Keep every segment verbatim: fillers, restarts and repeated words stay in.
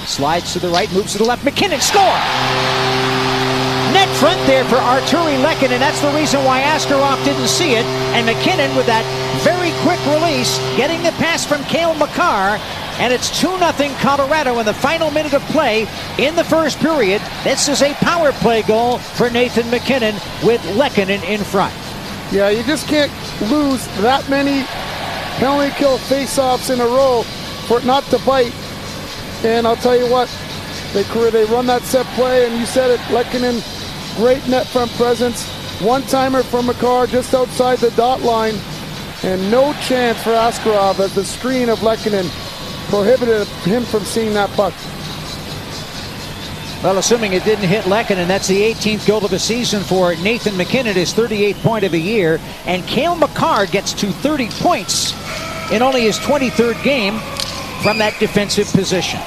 Slides to the right, moves to the left. MacKinnon, score! Net front there for Artturi Lehkonen. That's the reason why Askarov didn't see it. And MacKinnon with that very quick release, getting the pass from Cale Makar. And it's two nothing Colorado in the final minute of play in the first period. This is a power play goal for Nathan MacKinnon with Lehkonen in front. Yeah, you just can't lose that many penalty kill face-offs in a row for it not to bite. And I'll tell you what, they they run that set play, and you said it, Lehkonen, great net front presence. One-timer from Makar just outside the dot line, and no chance for Askarov as the screen of Lehkonen prohibited him from seeing that puck. Well, assuming it didn't hit Lehkonen, that's the eighteenth goal of the season for Nathan MacKinnon, his thirty-eighth point of the year. And Cale Makar gets to thirty points in only his twenty-third game from that defensive position.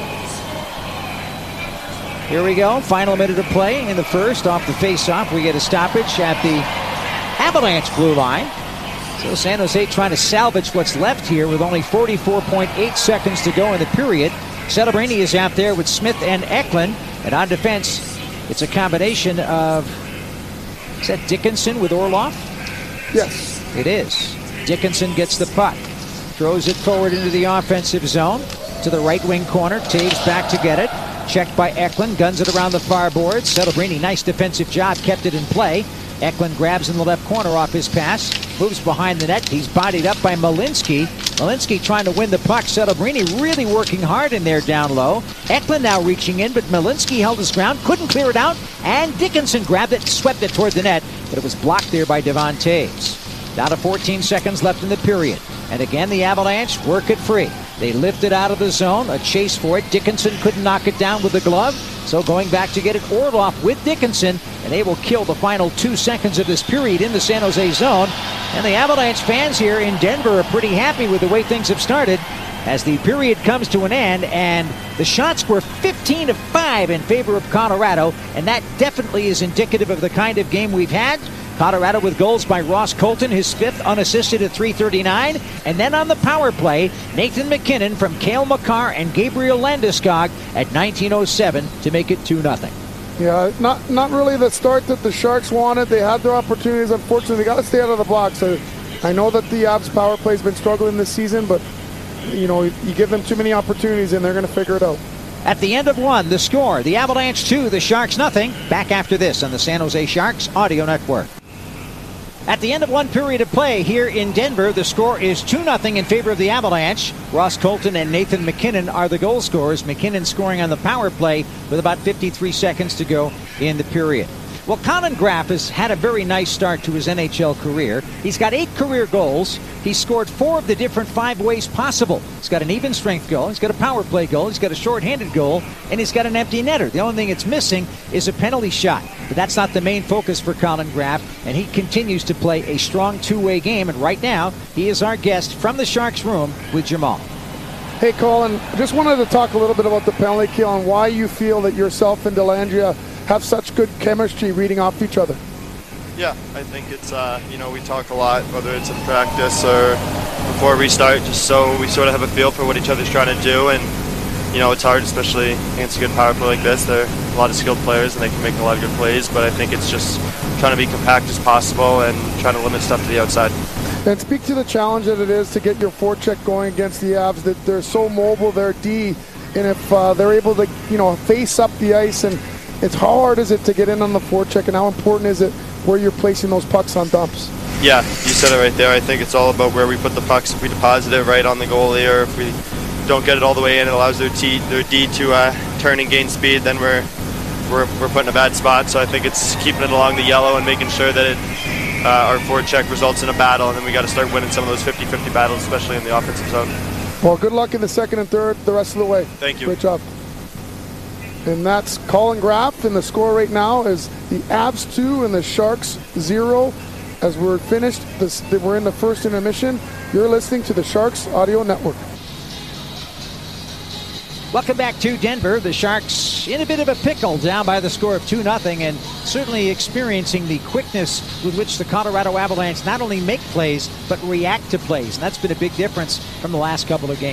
Here we go, final minute of play in the first. Off the face-off, we get a stoppage at the Avalanche blue line. So San Jose trying to salvage what's left here with only forty-four point eight seconds to go in the period. Celebrini is out there with Smith and Eklund. And on defense, it's a combination of, is that Dickinson with Orlov? Yes. It is. Dickinson gets the puck. Throws it forward into the offensive zone. To the right wing corner. Taves back to get it. Checked by Eklund. Guns it around the far board. Celebrini, nice defensive job. Kept it in play. Eklund grabs in the left corner off his pass. Moves behind the net. He's bodied up by Malinsky. Malinsky trying to win the puck. Celebrini really working hard in there down low. Eklund now reaching in, but Malinsky held his ground. Couldn't clear it out. And Dickinson grabbed it, swept it toward the net. But it was blocked there by Devon Taves. Down to fourteen seconds left in the period. And again, the Avalanche work it free. They lift it out of the zone. A chase for it. Dickinson couldn't knock it down with the glove. So going back to get it, Orlov with Dickinson. And they will kill the final two seconds of this period in the San Jose zone. And the Avalanche fans here in Denver are pretty happy with the way things have started as the period comes to an end. And the shots were fifteen to five in favor of Colorado. And that definitely is indicative of the kind of game we've had. Colorado with goals by Ross Colton, his fifth, unassisted at three thirty-nine. And then on the power play, Nathan MacKinnon from Cale Makar and Gabriel Landeskog at nineteen oh seven to make it two nothing. Yeah, not not really the start that the Sharks wanted. They had their opportunities. Unfortunately, they got to stay out of the box. So I know that the Avs power play has been struggling this season, but you know, you give them too many opportunities and they're going to figure it out. At the end of one, the score, the Avalanche two, the Sharks nothing. Back after this on the San Jose Sharks Audio Network. At the end of one period of play here in Denver, the score is two nothing in favor of the Avalanche. Ross Colton and Nathan MacKinnon are the goal scorers. MacKinnon scoring on the power play with about fifty-three seconds to go in the period. Well, Colin Graf has had a very nice start to his N H L career. He's got eight career goals. He's scored four of the different five ways possible. He's got an even strength goal. He's got a power play goal. He's got a shorthanded goal. And he's got an empty netter. The only thing it's missing is a penalty shot. But that's not the main focus for Colin Graf. And he continues to play a strong two-way game. And right now, he is our guest from the Sharks room with Jamal. Hey, Colin, just wanted to talk a little bit about the penalty kill and why you feel that yourself and Dellandrea have such good chemistry reading off each other. Yeah, I think it's, uh, you know, we talk a lot, whether it's in practice or before we start, just so we sort of have a feel for what each other's trying to do. And, you know, it's hard, especially against a good power play like this. They're a lot of skilled players and they can make a lot of good plays, but I think it's just trying to be compact as possible and trying to limit stuff to the outside. And speak to the challenge that it is to get your forecheck going against the Avs, that they're so mobile, they're D, and if uh, they're able to, you know, face up the ice, and it's how hard is it to get in on the forecheck, and how important is it where you're placing those pucks on dumps? Yeah, you said it right there. I think it's all about where we put the pucks. If we deposit it right on the goalie, or if we don't get it all the way in, it allows their, T, their D to uh, turn and gain speed, then we're, we're, we're put in a bad spot. So I think it's keeping it along the yellow and making sure that it, uh, our forecheck results in a battle, and then we got to start winning some of those fifty fifty battles, especially in the offensive zone. Well, good luck in the second and third the rest of the way. Thank you. Great job. And that's Colin Graf, and the score right now is the Avs two and the Sharks zero. As we're finished, this, we're in the first intermission. You're listening to the Sharks Audio Network. Welcome back to Denver. The Sharks in a bit of a pickle, down by the score of two nothing, and certainly experiencing the quickness with which the Colorado Avalanche not only make plays, but react to plays. And that's been a big difference from the last couple of games.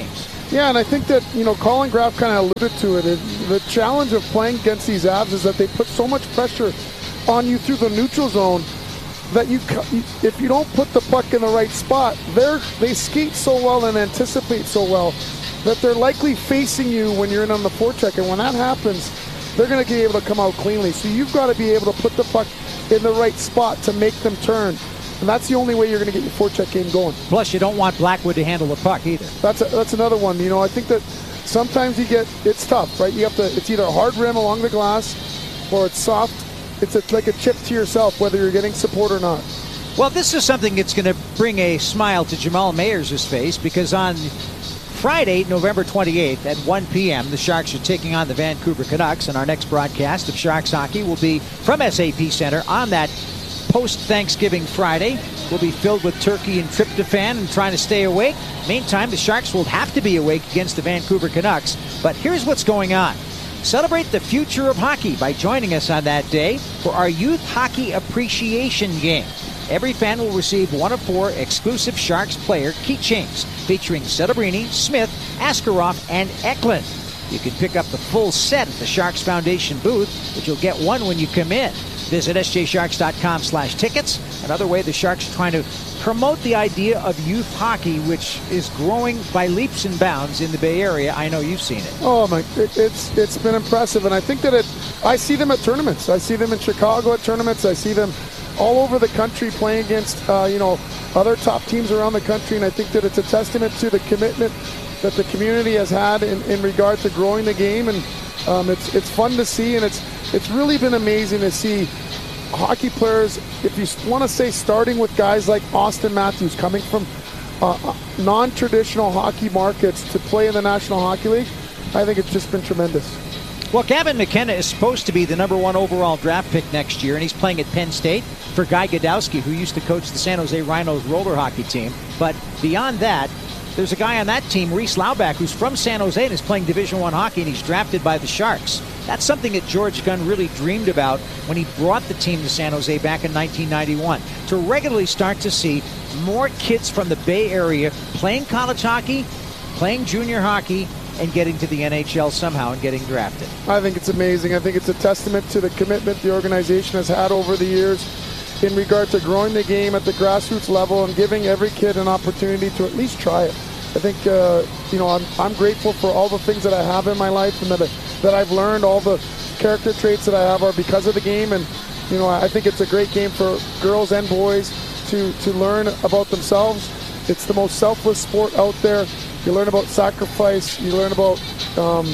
Yeah, and I think that, you know, Colin Graff kind of alluded to it. it. The challenge of playing against these Avs is that they put so much pressure on you through the neutral zone that you, if you don't put the puck in the right spot, they're, they skate so well and anticipate so well that they're likely facing you when you're in on the forecheck. And when that happens, they're going to be able to come out cleanly. So you've got to be able to put the puck in the right spot to make them turn. And that's the only way you're going to get your forecheck game going. Plus, you don't want Blackwood to handle the puck either. That's a, that's another one. You know, I think that sometimes you get, it's tough, right? You have to, it's either a hard rim along the glass or it's soft. It's a, like a chip to yourself, whether you're getting support or not. Well, this is something that's going to bring a smile to Jamal Mayers' face, because on Friday, November twenty-eighth at one p.m., the Sharks are taking on the Vancouver Canucks, and our next broadcast of Sharks Hockey will be from S A P Center on that post-Thanksgiving Friday. Will be filled with turkey and tryptophan and trying to stay awake. Meantime, the Sharks will have to be awake against the Vancouver Canucks. But here's what's going on. Celebrate the future of hockey by joining us on that day for our Youth Hockey Appreciation Game. Every fan will receive one of four exclusive Sharks player keychains featuring Celebrini, Smith, Askarov, and Eklund. You can pick up the full set at the Sharks Foundation booth, but you'll get one when you come in. Visit S J Sharks dot com slash tickets. Another way the Sharks are trying to promote the idea of youth hockey, which is growing by leaps and bounds in the Bay Area. I know you've seen it. Oh my, it, it's it's been impressive, and I think that it. I see them at tournaments. I see them in Chicago at tournaments. I see them all over the country playing against uh, you know other top teams around the country, and I think that it's a testament to the commitment that the community has had in, in regard to growing the game, and um, it's it's fun to see, and it's it's really been amazing to see hockey players, if you want to say, starting with guys like Austin Matthews coming from uh, non-traditional hockey markets to play in the National Hockey League. I think it's just been tremendous. Well, Gavin McKenna is supposed to be the number one overall draft pick next year, and he's playing at Penn State for Guy Godowski, who used to coach the San Jose Rhinos roller hockey team. But beyond that, there's a guy on that team, Reese Laubach, who's from San Jose and is playing Division One hockey, and he's drafted by the Sharks. That's something that George Gunn really dreamed about when he brought the team to San Jose back in nineteen ninety-one, to regularly start to see more kids from the Bay Area playing college hockey, playing junior hockey, and getting to the N H L somehow and getting drafted. I think it's amazing. I think it's a testament to the commitment the organization has had over the years in regard to growing the game at the grassroots level and giving every kid an opportunity to at least try it. I think, uh, you know, I'm, I'm grateful for all the things that I have in my life and that, I, that I've learned. All the character traits that I have are because of the game. And, you know, I think it's a great game for girls and boys to, to learn about themselves. It's the most selfless sport out there. You learn about sacrifice. You learn about um,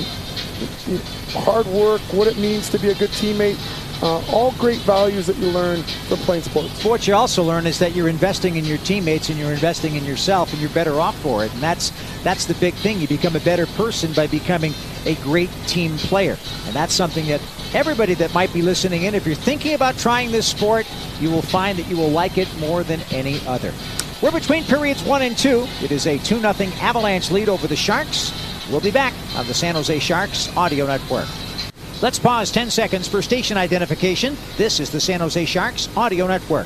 hard work, what it means to be a good teammate. Uh, all great values that you learn from playing sports. But what you also learn is that you're investing in your teammates and you're investing in yourself, and you're better off for it. And that's that's the big thing. You become a better person by becoming a great team player. And that's something that everybody that might be listening in, if you're thinking about trying this sport, you will find that you will like it more than any other. We're between periods one and two. It is a two nothing Avalanche lead over the Sharks. We'll be back on the San Jose Sharks Audio Network. Let's pause ten seconds for station identification. This is the San Jose Sharks Audio Network.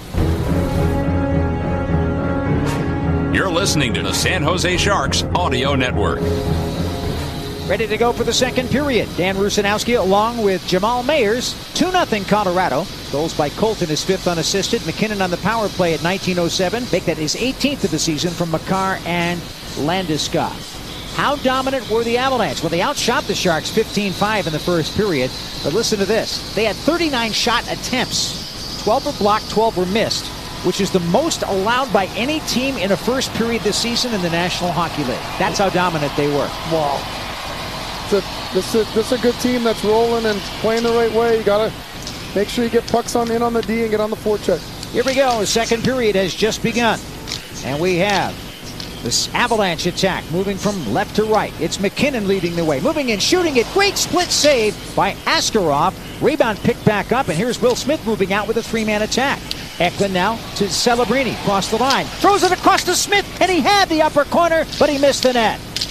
You're listening to the San Jose Sharks Audio Network. Ready to go for the second period. Dan Rusanowski along with Jamal Mayers. two nothing Colorado. Goals by Colton, his fifth unassisted. McKinnon on the power play at nineteen oh seven. Make that his eighteenth of the season from Makar and Landeskog. How dominant were the Avalanche? Well, they outshot the Sharks fifteen five in the first period. But listen to this. They had thirty-nine shot attempts. twelve were blocked, twelve were missed, which is the most allowed by any team in a first period this season in the National Hockey League. That's how dominant they were. Wow. It's a, this, is, this is a good team that's rolling and playing the right way. You got to make sure you get pucks on in on the D and get on the forecheck. Here we go. The second period has just begun. And we have this Avalanche attack moving from left to right. It's McKinnon leading the way. Moving in, shooting it. Great split save by Askarov. Rebound picked back up, and here's Will Smith moving out with a three-man attack. Eklund now to Celebrini. Across the line. Throws it across to Smith, and he had the upper corner, but he missed the net.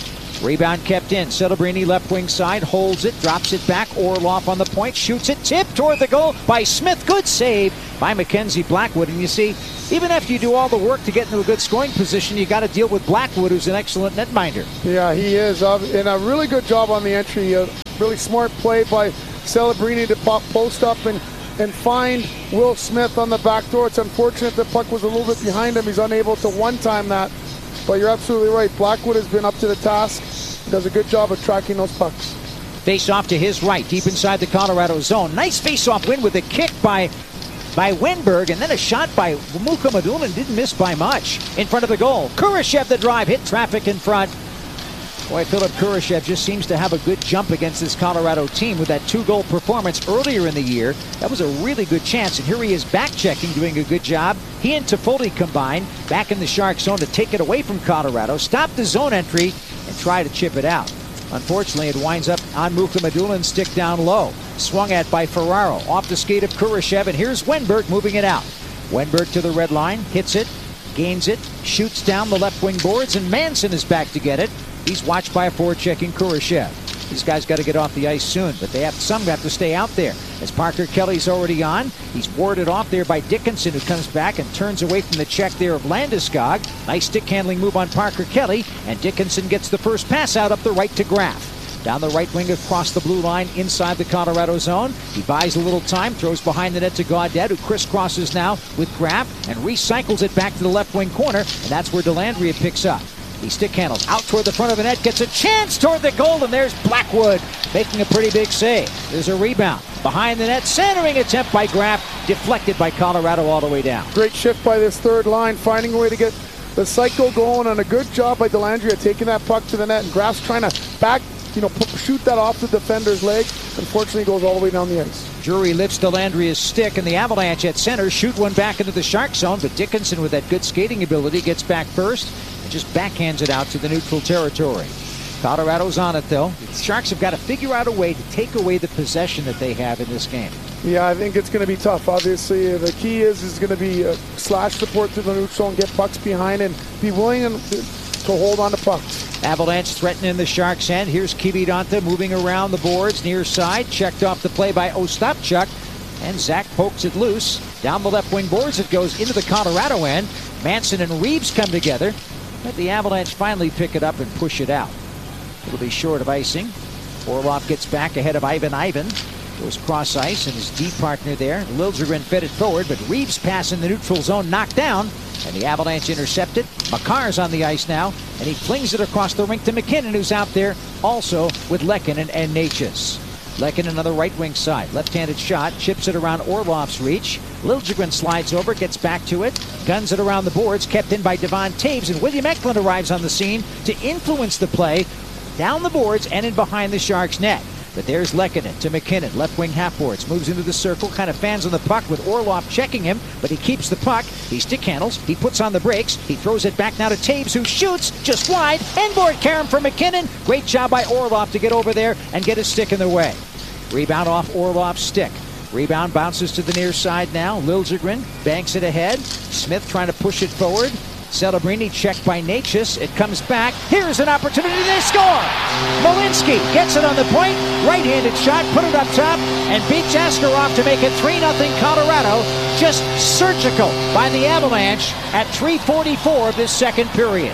Rebound kept in. Celebrini left wing side, holds it, drops it back. Orlov on the point, shoots it, tip toward the goal by Smith. Good save by Mackenzie Blackwood. And you see, even after you do all the work to get into a good scoring position, you got to deal with Blackwood, who's an excellent netminder. Yeah, he is. Uh, and a really good job on the entry. A really smart play by Celebrini to pop, post up and, and find Will Smith on the back door. It's unfortunate the puck was a little bit behind him. He's unable to one-time that. But you're absolutely right. Blackwood has been up to the task. He does a good job of tracking those pucks. Face off to his right, deep inside the Colorado zone. Nice face-off win with a kick by by Wenberg, and then a shot by Mukhamadullin. Didn't miss by much. In front of the goal. Kurashev the drive, hit traffic in front. Boy, Philip Kurashev just seems to have a good jump against this Colorado team with that two-goal performance earlier in the year. That was a really good chance, and here he is back-checking, doing a good job. He and Toffoli combine back in the Shark zone to take it away from Colorado, stop the zone entry, and try to chip it out. Unfortunately, it winds up on Mukhamadullin's stick down low. Swung at by Ferraro, off the skate of Kurashev, and here's Wenberg moving it out. Wenberg to the red line, hits it, gains it, shoots down the left wing boards, and Manson is back to get it. He's watched by a forward-checking Kurashev. These guys got to get off the ice soon, but they have some have to stay out there. As Parker Kelly's already on, he's warded off there by Dickinson, who comes back and turns away from the check there of Landeskog. Nice stick-handling move on Parker Kelly, and Dickinson gets the first pass out up the right to Graf. Down the right wing across the blue line inside the Colorado zone. He buys a little time, throws behind the net to Gaudette, who crisscrosses now with Graf and recycles it back to the left wing corner, and that's where Dellandrea picks up. He stick handles out toward the front of the net, gets a chance toward the goal, and there's Blackwood making a pretty big save. There's a rebound behind the net, centering attempt by Graf, deflected by Colorado all the way down. Great shift by this third line, finding a way to get the cycle going, and a good job by Dellandrea taking that puck to the net, and Graf's trying to back, you know, shoot that off the defender's leg. Unfortunately, it goes all the way down the ice. Drury lifts Dellandrea's stick, and the Avalanche at center shoot one back into the Shark zone, but Dickinson, with that good skating ability, gets back first and just backhands it out to the neutral territory. Colorado's on it, though. The Sharks have got to figure out a way to take away the possession that they have in this game. Yeah, I think it's going to be tough. Obviously, the key is is going to be uh, slash support to the neutral and get pucks behind and be willing to, to hold on to pucks. Avalanche threatening the Sharks' end. Here's Kiviranta moving around the boards near side. Checked off the play by Ostapchuk. And Zach pokes it loose. Down the left wing boards it goes into the Colorado end. Manson and Reeves come together. But the Avalanche finally pick it up and push it out. It'll be short of icing. Orlov gets back ahead of Ivan Ivan. Goes cross ice, and his D partner there, Liljegren, fed it forward, but Reeves pass in the neutral zone knocked down, and the Avalanche intercepted. Makar's on the ice now, and he flings it across the rink to McKinnon, who's out there also with Lehkonen and Necas. Lehkonen on the right wing side, left-handed shot, chips it around Orlov's reach. Liljegren slides over, gets back to it, guns it around the boards, kept in by Devon Taves, and William Eklund arrives on the scene to influence the play down the boards and in behind the Sharks' net. But there's Lehkonen to McKinnon, left wing half boards, moves into the circle, kind of fans on the puck with Orlov checking him, but he keeps the puck. He stick handles, he puts on the brakes, he throws it back now to Taves, who shoots just wide. Inboard carom for McKinnon. Great job by Orlov to get over there and get his stick in the way. Rebound off Orlov's stick. Rebound bounces to the near side now. Liljegren banks it ahead. Smith trying to push it forward. Celebrini checked by Necas. It comes back. Here's an opportunity to score. Malinsky gets it on the point. Right-handed shot, put it up top, and beats Askarov to make it three nothing Colorado. Just surgical by the Avalanche at three forty-four of this second period.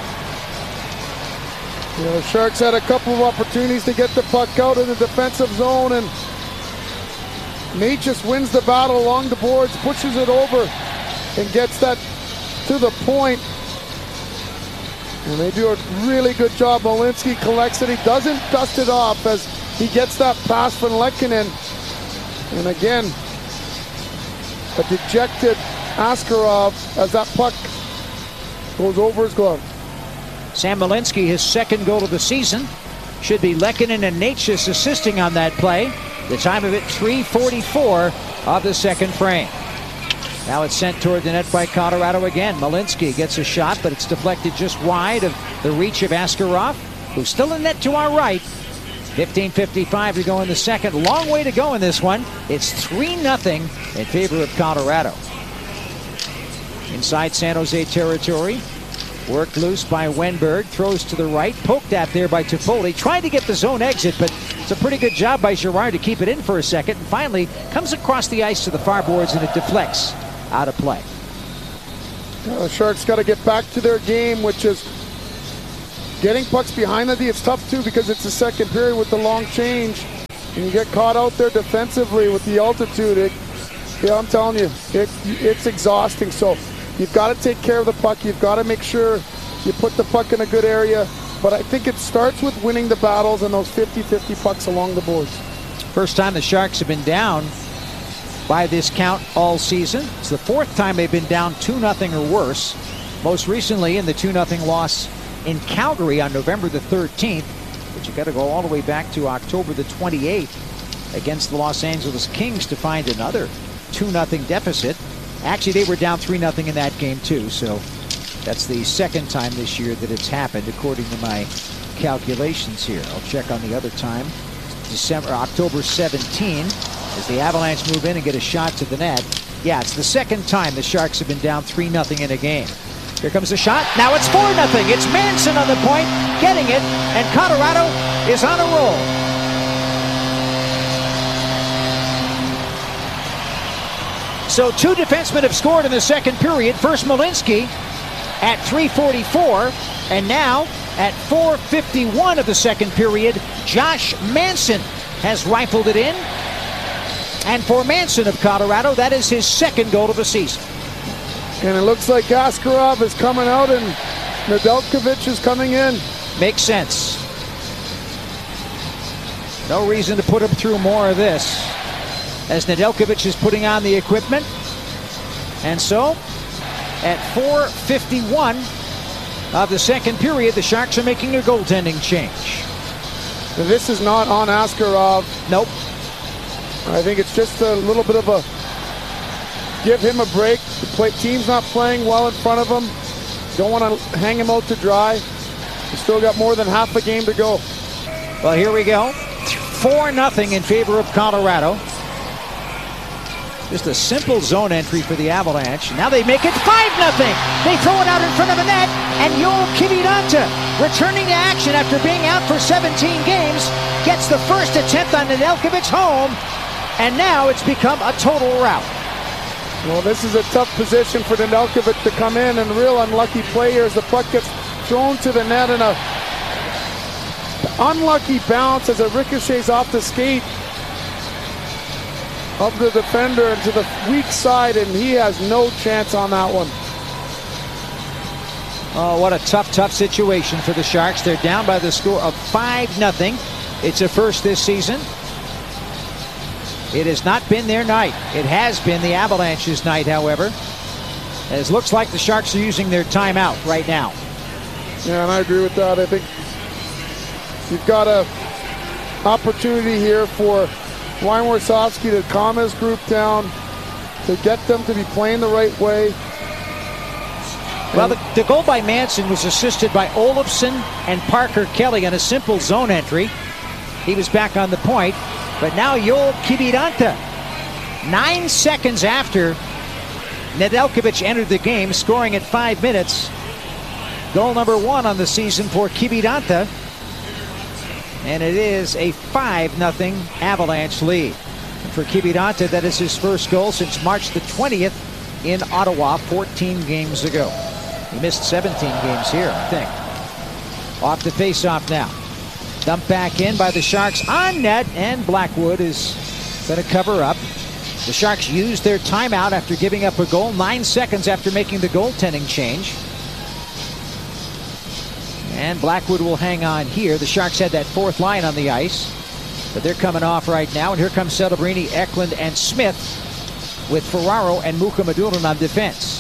You know, the Sharks had a couple of opportunities to get the puck out in the defensive zone, and Necas wins the battle along the boards, pushes it over, and gets that to the point. And they do a really good job. Malinsky collects it. He doesn't dust it off as he gets that pass from Lehkonen. And again, a dejected Askarov as that puck goes over his glove. Sam Malinsky, his second goal of the season. Should be Lehkonen and Necas assisting on that play. The time of it, three forty-four of the second frame. Now it's sent toward the net by Colorado again. Malinsky gets a shot, but it's deflected just wide of the reach of Askarov, who's still in net to our right. fifteen fifty-five to go in the second. Long way to go in this one. It's three nothing in favor of Colorado. Inside San Jose territory, Worked loose by Wenberg, throws to the right, poked at there by Toffoli, trying to get the zone exit, but it's a pretty good job by Girard to keep it in for a second, and finally comes across the ice to the far boards, and it deflects out of play. Uh, the Sharks got to get back to their game, which is getting pucks behind the D. It's tough too because it's the second period with the long change, and you get caught out there defensively with the altitude. It, yeah, I'm telling you, it, it's exhausting. So you've got to take care of the puck. You've got to make sure you put the puck in a good area. But I think it starts with winning the battles and those fifty fifty pucks along the boards. First time the Sharks have been down by this count all season. It's the fourth time they've been down two nothing or worse. Most recently in the two nothing loss in Calgary on November the thirteenth. But you got to go all the way back to October the twenty-eighth against the Los Angeles Kings to find another two nothing deficit. Actually, they were down three nothing in that game too, so that's the second time this year that it's happened according to my calculations here. I'll check on the other time. December, October seventeenth, as the Avalanche move in and get a shot to the net. Yeah, it's the second time the Sharks have been down three nothing in a game. Here comes the shot. Now it's four nothing. It's Manson on the point, getting it, and Colorado is on a roll. So two defensemen have scored in the second period. First Malinsky at three forty-four, and now at four fifty-one of the second period, Josh Manson has rifled it in. And for Manson of Colorado, that is his second goal of the season. And it looks like Askarov is coming out and Nedeljkovic is coming in. Makes sense. No reason to put him through more of this, as Nedeljkovic is putting on the equipment. And so, at four fifty-one of the second period, the Sharks are making a goaltending change. This is not on Askarov. Nope. I think it's just a little bit of a give him a break. The play, team's not playing well in front of him. Don't want to hang him out to dry. He's still got more than half a game to go. Well, here we go. four nothing in favor of Colorado. Just a simple zone entry for the Avalanche. Now they make it five nothing. They throw it out in front of the net, and Joel Kiviranta, returning to action after being out for seventeen games, gets the first attempt on Nedeljkovic home, and now it's become a total rout. Well, this is a tough position for Nedeljkovic to come in, and real unlucky play here as the puck gets thrown to the net, and a unlucky bounce as it ricochets off the skate of the defender into the weak side, and he has no chance on that one. Oh, what a tough, tough situation for the Sharks. They're down by the score of five nothing. It's a first this season. It has not been their night. It has been the Avalanche's night, however. As it looks like the Sharks are using their timeout right now. Yeah, and I agree with that. I think you've got an opportunity here for Ryan Warsofsky to calm his group down, to get them to be playing the right way. Well, the, the goal by Manson was assisted by Olofsson and Parker Kelly on a simple zone entry. He was back on the point, but now Joel Kiviranta, nine seconds after Nedeljkovic entered the game, scoring at five minutes. Goal number one on the season for Kiviranta. And it is a five nothing Avalanche lead. And for Kiviranta, that is his first goal since March the twentieth in Ottawa, fourteen games ago. He missed seventeen games here, I think. Off the face-off now. Dumped back in by the Sharks on net, and Blackwood is going to cover up. The Sharks used their timeout after giving up a goal nine seconds after making the goaltending change. And Blackwood will hang on here. The Sharks had that fourth line on the ice, but they're coming off right now. And here comes Celebrini, Eklund, and Smith with Ferraro and Mukhamadullin on defense.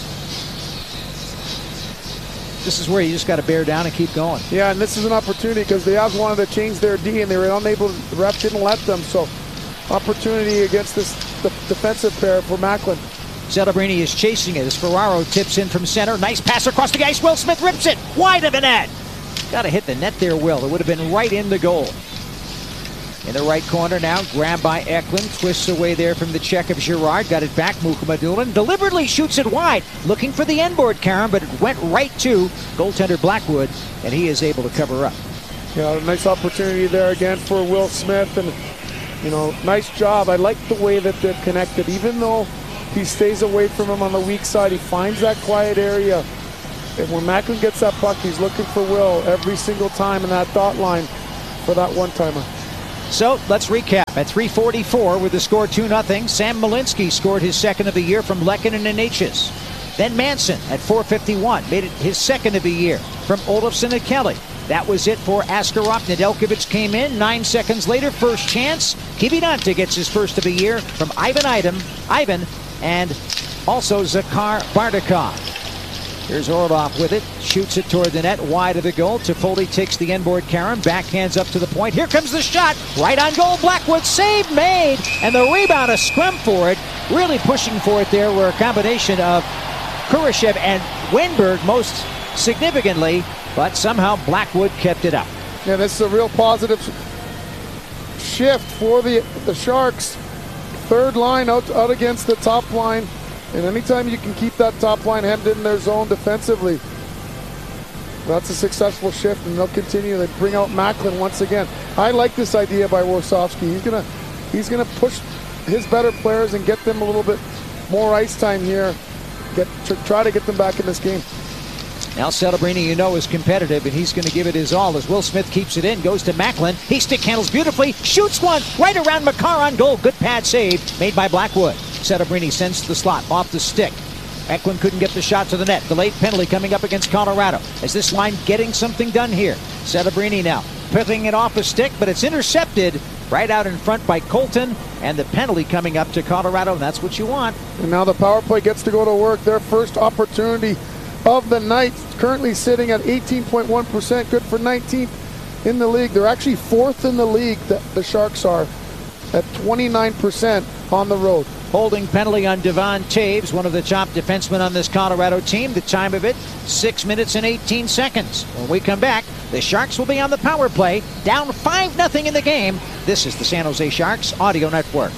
This is where you just got to bear down and keep going. Yeah, and this is an opportunity because the Avs wanted to change their D, and they were unable. The ref didn't let them. So, opportunity against this the defensive pair for Macklin. Celebrini is chasing it as Ferraro tips in from center. Nice pass across the ice. Will Smith rips it wide of the net. Got to hit the net there, Will. It would have been right in the goal. In the right corner now, grabbed by Eklund, twists away there from the check of Girard, got it back, Mukhamadullin deliberately shoots it wide, looking for the end board, Karen, but it went right to goaltender Blackwood, and he is able to cover up. Yeah, a nice opportunity there again for Will Smith, and, you know, nice job. I like the way that they're connected. Even though he stays away from him on the weak side, he finds that quiet area. And when Macklin gets that puck, he's looking for Will every single time in that dot line for that one-timer. So let's recap. At three forty-four with the score two nothing, Sam Malinsky scored his second of the year from Lehkonen and Natchez. Then Manson at four fifty-one made it his second of the year from Olofsson and Kelly. That was it for Askarov. Nedeljkovic came in. Nine seconds later, first chance. Kiviranta gets his first of the year from Ivan Ivan, Ivan and also Zakhar Bardakov. Here's Orlov with it, shoots it toward the net, wide of the goal. Toffoli takes the inboard, Karen, backhands up to the point. Here comes the shot, right on goal. Blackwood, save made, and the rebound, a scrum for it. Really pushing for it there were a combination of Kurashev and Wenberg most significantly, but somehow Blackwood kept it up. Yeah, this is a real positive shift for the, the Sharks. Third line out, out against the top line. And anytime you can keep that top line hemmed in their zone defensively, that's a successful shift, and they'll continue. They bring out Macklin once again. I like this idea by Warsofsky. He's gonna, he's gonna push his better players and get them a little bit more ice time here. Get to try to get them back in this game. Now Celebrini, you know, is competitive, and he's going to give it his all as Will Smith keeps it in, goes to Macklin. He stick handles beautifully, shoots one right around Makar on goal. Good pad save made by Blackwood. Celebrini sends to the slot, off the stick. Eklund couldn't get the shot to the net. Delayed penalty coming up against Colorado. Is this line getting something done here? Celebrini now picking it off a stick, but it's intercepted right out in front by Colton, and the penalty coming up to Colorado, and that's what you want. And now the power play gets to go to work. Their first opportunity of the night, currently sitting at eighteen point one percent, good for nineteenth in the league. They're actually fourth in the league, the, the Sharks are, at twenty-nine percent on the road. Holding penalty on Devon Taves, one of the top defensemen on this Colorado team. The time of it, six minutes and eighteen seconds. When we come back, the Sharks will be on the power play, down five nothing in the game. This is the San Jose Sharks Audio Network.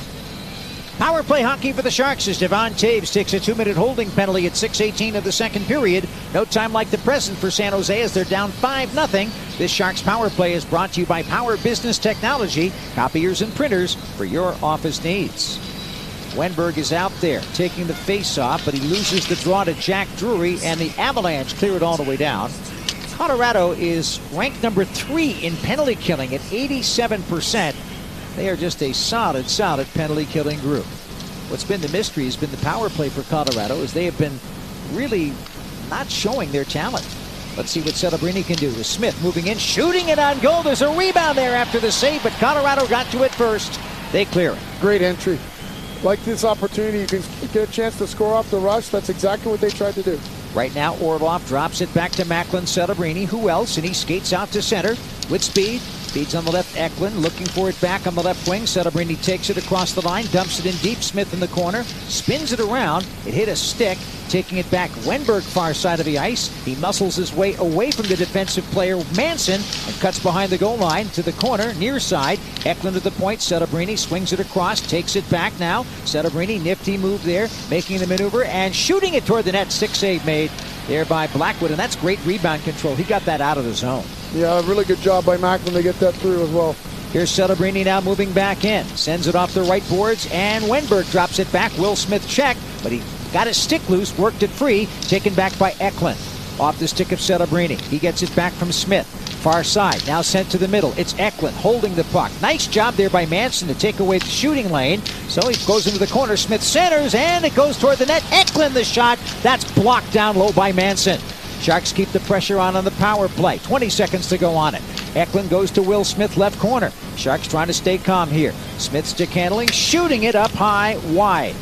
Power play hockey for the Sharks as Devon Taves takes a two-minute holding penalty at six eighteen of the second period. No time like the present for San Jose as they're down five nothing. This Sharks power play is brought to you by Power Business Technology, copiers and printers for your office needs. Wenberg is out there taking the face-off, but he loses the draw to Jack Drury, and the Avalanche clear it all the way down. Colorado is ranked number three in penalty killing at eighty-seven percent. They are just a solid, solid penalty-killing group. What's been the mystery has been the power play for Colorado, as they have been really not showing their talent. Let's see what Celebrini can do. With Smith moving in, shooting it on goal. There's a rebound there after the save, but Colorado got to it first. They clear it. Great entry. Like this opportunity, you can get a chance to score off the rush. That's exactly what they tried to do. Right now, Orlov drops it back to Macklin. Celebrini, who else? And he skates out to center with speed. Speeds on the left, Eklund looking for it back on the left wing. Celebrini takes it across the line, dumps it in deep. Smith in the corner, spins it around. It hit a stick, taking it back. Wenberg far side of the ice. He muscles his way away from the defensive player Manson and cuts behind the goal line to the corner, near side. Eklund to the point. Celebrini swings it across, takes it back now. Celebrini, nifty move there, making the maneuver and shooting it toward the net. Six save made there by Blackwood, and that's great rebound control. He got that out of the zone. Yeah, a really good job by Macklin to get that through as well. Here's Celebrini now moving back in. Sends it off the right boards, and Wenberg drops it back. Will Smith checked, but he got his stick loose, worked it free, taken back by Eklund. Off the stick of Celebrini. He gets it back from Smith. Far side, now sent to the middle. It's Eklund holding the puck. Nice job there by Manson to take away the shooting lane. So he goes into the corner. Smith centers, and it goes toward the net. Eklund the shot. That's blocked down low by Manson. Sharks keep the pressure on on the power play. twenty seconds to go on it. Eklund goes to Will Smith, left corner. Sharks trying to stay calm here. Smith stick handling, shooting it up high, wide.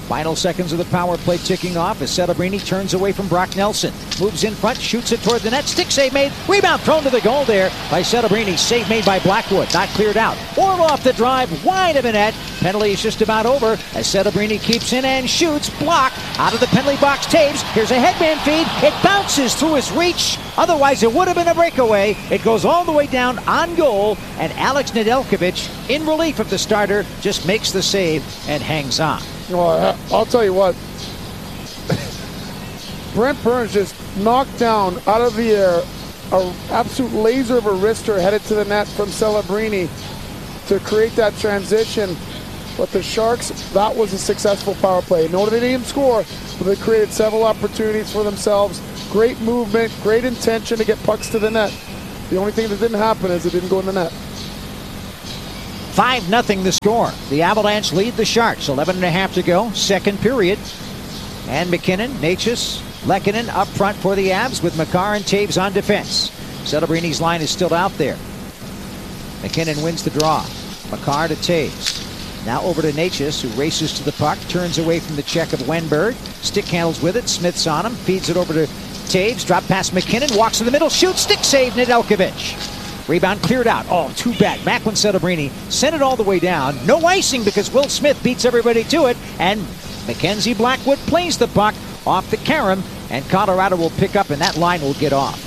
Final seconds of the power play ticking off as Celebrini turns away from Brock Nelson. Moves in front, shoots it toward the net. Stick save made. Rebound thrown to the goal there by Celebrini. Save made by Blackwood. Not cleared out. Orloff the drive. Wide of the net. Penalty is just about over as Celebrini keeps in and shoots. Block. Out of the penalty box. Taves. Here's a headman feed. It bounces through his reach. Otherwise it would have been a breakaway. It goes all the way down on goal. And Alex Nedeljkovic, in relief of the starter, just makes the save and hangs on. Well, I'll tell you what. Brent Burns just knocked down out of the air an absolute laser of a wrister headed to the net from Celebrini to create that transition. But the Sharks, that was a successful power play. No, they didn't score, but they created several opportunities for themselves. Great movement, great intention to get pucks to the net. The only thing that didn't happen is it didn't go in the net. five nothing the score. The Avalanche lead the Sharks. eleven and a half to go. Second period. And McKinnon, Necas, Lehkonen up front for the Avs with Makar and Taves on defense. Celebrini's line is still out there. McKinnon wins the draw. Makar to Taves. Now over to Necas, who races to the puck, turns away from the check of Wenberg. Stick handles with it. Smith's on him. Feeds it over to Taves. Drop past McKinnon. Walks to the middle. Shoots. Stick save. Nedeljkovic. Rebound cleared out. Oh, too bad. Macklin Celebrini sent it all the way down. No icing because Will Smith beats everybody to it. And Mackenzie Blackwood plays the puck off the carom. And Colorado will pick up, and that line will get off.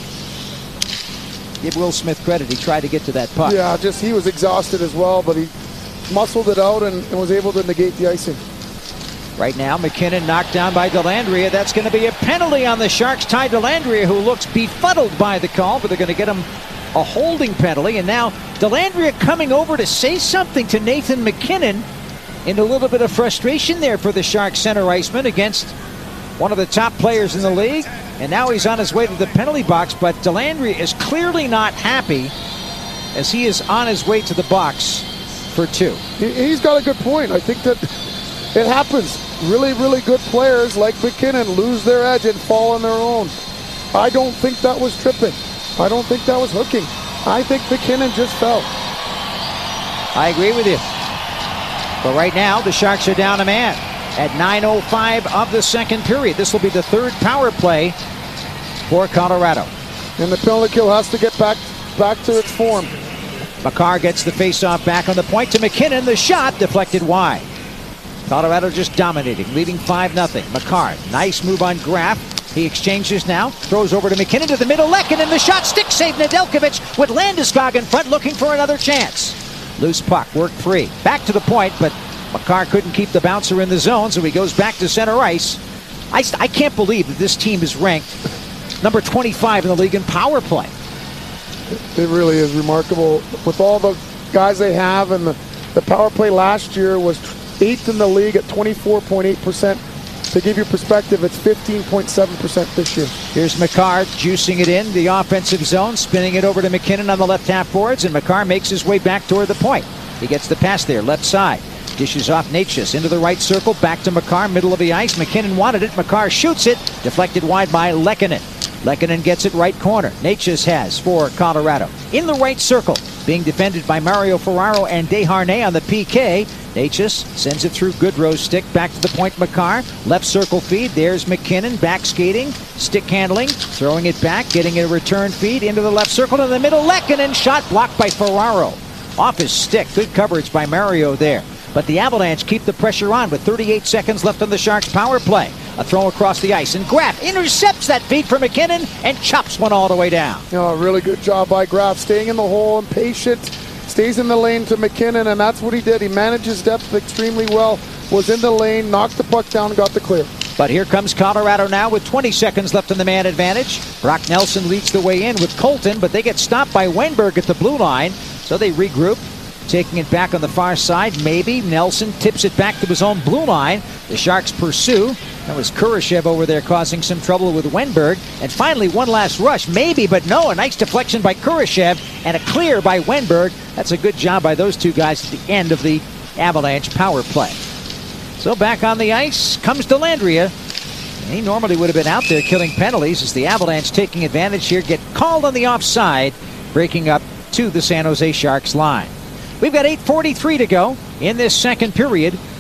Give Will Smith credit. He tried to get to that puck. Yeah, just he was exhausted as well, but he muscled it out and, and was able to negate the icing. Right now, McKinnon knocked down by Dellandrea. That's going to be a penalty on the Sharks. Ty Dellandrea, who looks befuddled by the call, but they're going to get him a holding penalty. And now Dellandrea coming over to say something to Nathan McKinnon in a little bit of frustration there for the Sharks center iceman against one of the top players in the league. And now he's on his way to the penalty box, but Dellandrea is clearly not happy as he is on his way to the box for two. He, he's got a good point. I think that it happens. Really, really good players like McKinnon lose their edge and fall on their own. I don't think that was tripping. I don't think that was hooking. I think McKinnon just fell. I agree with you. But right now, the Sharks are down a man at nine oh five of the second period. This will be the third power play for Colorado. And the penalty kill has to get back, back to its form. Makar gets the faceoff back on the point to McKinnon. The shot deflected wide. Colorado just dominating, leading five nothing. Makar, nice move on Graff. He exchanges now, throws over to McKinnon to the middle. Lehkonen, the shot, stick save. Nedeljkovic with Landeskog in front, looking for another chance. Loose puck, work free. Back to the point, but Makar couldn't keep the bouncer in the zone, so he goes back to center ice. I, I can't believe that this team is ranked number twenty-five in the league in power play. It really is remarkable. With all the guys they have, and the, the power play last year was eighth in the league at twenty-four point eight percent. To give you perspective, it's fifteen point seven percent this year. Here's Makar juicing it in the offensive zone, spinning it over to McKinnon on the left half boards, and Makar makes his way back toward the point. He gets the pass there, left side. Dishes off Necas into the right circle, back to Makar, middle of the ice. McKinnon wanted it. Makar shoots it, deflected wide by Lehkonen. Lehkonen gets it right corner. Necas has for Colorado. In the right circle, being defended by Mario Ferraro and Desharnais on the P K. Necas sends it through Goodrow's stick, back to the point Makar. Left circle feed, there's McKinnon, back skating, stick handling, throwing it back, getting a return feed into the left circle, in the middle. Lehkonen, shot blocked by Ferraro. Off his stick, good coverage by Mario there. But the Avalanche keep the pressure on with thirty-eight seconds left on the Sharks' power play. A throw across the ice, and Graff intercepts that feed for McKinnon and chops one all the way down. Oh, really good job by Graff, staying in the hole and patient. Stays in the lane to McKinnon, and that's what he did. He managed his depth extremely well, was in the lane, knocked the puck down, got the clear. But here comes Colorado now with twenty seconds left in the man advantage. Brock Nelson leads the way in with Colton, but they get stopped by Wenberg at the blue line, so they regroup. Taking it back on the far side, maybe. Nelson tips it back to his own blue line. The Sharks pursue. That was Kurashev over there causing some trouble with Wenberg. And finally, one last rush. Maybe, but no. A nice deflection by Kurashev and a clear by Wenberg. That's a good job by those two guys at the end of the Avalanche power play. So back on the ice comes Dellandrea. He normally would have been out there killing penalties as the Avalanche taking advantage here. Get called on the offside, breaking up to the San Jose Sharks line. We've got eight forty-three to go in this second period.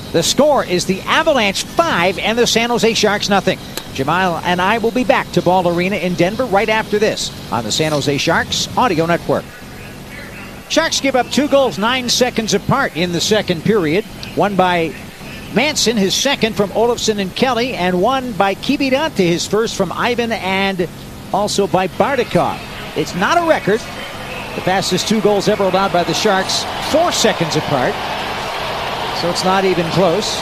The score is the Avalanche five and the San Jose Sharks nothing. Jamal and I will be back to Ball Arena in Denver right after this on the San Jose Sharks Audio Network. Sharks give up two goals nine seconds apart in the second period. One by Manson, his second from Olofsson and Kelly, and one by Kiviranta, his first from Ivan, and also by Bardakov. It's not a record. The fastest two goals ever allowed by the Sharks, four seconds apart. So it's not even close.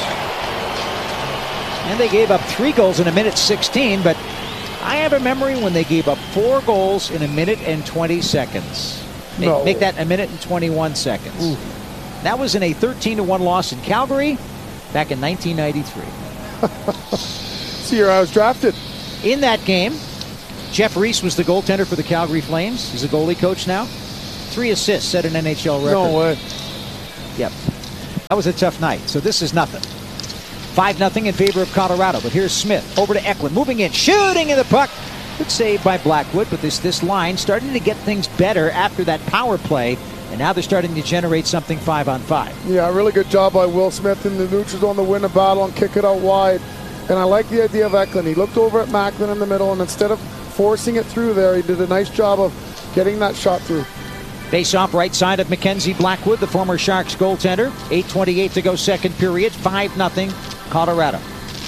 And they gave up three goals in a minute sixteen, but I have a memory when they gave up four goals in a minute and twenty seconds. Make, no. make that a minute and twenty-one seconds. Ooh. That was in a thirteen to one loss in Calgary back in nineteen ninety-three. See where I was drafted. In that game, Jeff Reese was the goaltender for the Calgary Flames. He's a goalie coach now. Three assists, set an N H L record. No way. Yep. That was a tough night, so this is nothing. five nothing in favor of Colorado, but here's Smith over to Eklund, moving in, shooting in the puck. Good save by Blackwood, but this, this line starting to get things better after that power play, and now they're starting to generate something five on five. Yeah, really good job by Will Smith in the neutral zone to win the battle and kick it out wide. And I like the idea of Eklund. He looked over at Macklin in the middle, and instead of forcing it through there, he did a nice job of getting that shot through. Face-off right side of Mackenzie Blackwood, the former Sharks goaltender. eight twenty-eight to go second period. five nothing Colorado.